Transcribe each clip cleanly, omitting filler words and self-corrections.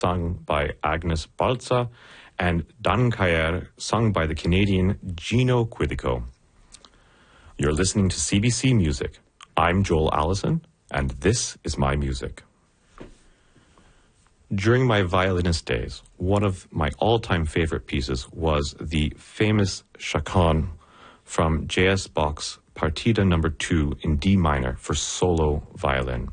sung by Agnes Balza, and Dan Caer, sung by the Canadian Gino Quiddico. You're listening to CBC Music. I'm Joel Allison, and this is my music. During my violinist days, one of my all-time favorite pieces was the famous Chaconne from J.S. Bach's Partita No. 2 in D minor for solo violin.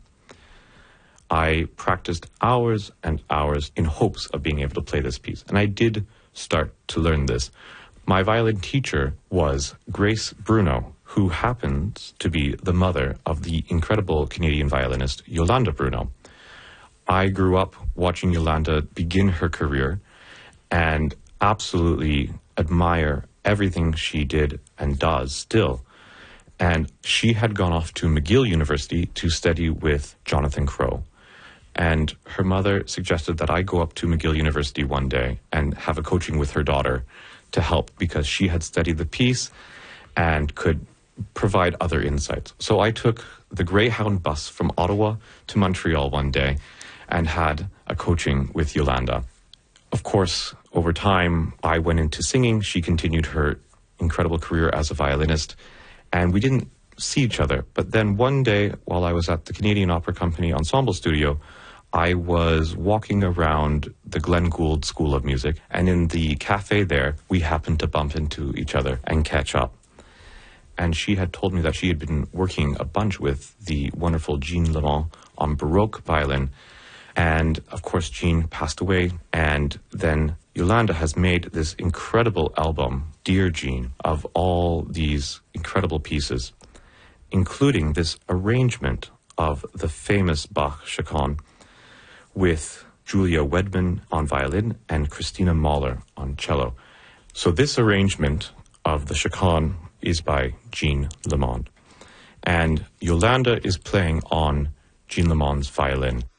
I practiced hours and hours in hopes of being able to play this piece, and I did start to learn this. My violin teacher was Grace Bruno, who happens to be the mother of the incredible Canadian violinist Yolanda Bruno. I grew up watching Yolanda begin her career and absolutely admire everything she did and does still. And she had gone off to McGill University to study with Jonathan Crowe. And her mother suggested that I go up to McGill University one day and have a coaching with her daughter to help, because she had studied the piece and could provide other insights. So I took the Greyhound bus from Ottawa to Montreal one day and had a coaching with Yolanda. Of course, over time, I went into singing. She continued her incredible career as a violinist, and we didn't see each other. But then one day, while I was at the Canadian Opera Company Ensemble Studio, I was walking around the Glenn Gould School of Music, and in the cafe there, we happened to bump into each other and catch up. And she had told me that she had been working a bunch with the wonderful Jean Lemond on Baroque violin. And of course, Jean passed away, and then Yolanda has made this incredible album, Dear Jean, of all these incredible pieces, including this arrangement of the famous Bach Chaconne with Julia Wedman on violin and Christina Mahler on cello. So this arrangement of the Chaconne is by Jean Lemond, and Yolanda is playing on Jean Lemond's violin.